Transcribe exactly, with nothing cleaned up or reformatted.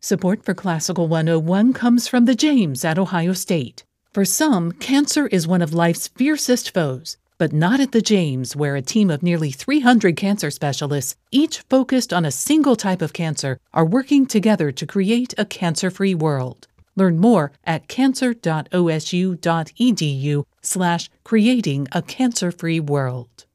Support for Classical one oh one comes from the James at Ohio State. For some, cancer is one of life's fiercest foes, but not at the James, where a team of nearly three hundred cancer specialists, each focused on a single type of cancer, are working together to create a cancer-free world. Learn more at cancer.osu.edu slash creating a cancer-free world.